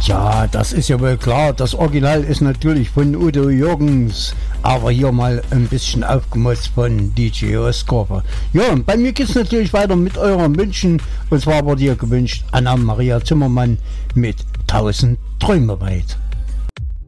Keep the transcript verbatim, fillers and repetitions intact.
Ja, das ist ja wohl klar. Das Original ist natürlich von Udo Jürgens, aber hier mal ein bisschen aufgemotzt von D J Oscorpa. Ja, und bei mir geht es natürlich weiter mit euren Wünschen. Und zwar wurde hier gewünscht Anna-Maria Zimmermann mit tausend Träume weit.